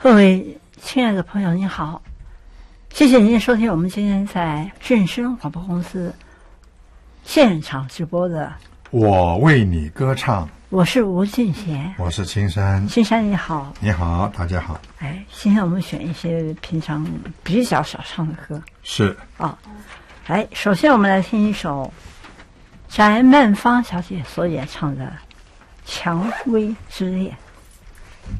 各位亲爱的朋友，您好，谢谢您收听我们今天在正声广播公司现场直播的我为你歌唱。 我是吴俊贤， 我是青山。 青山你好。 你好，大家好。 今天我们选一些平常比较少唱的歌。 是首先我们来听一首翟曼芳小姐所演唱的《蔷薇之恋》。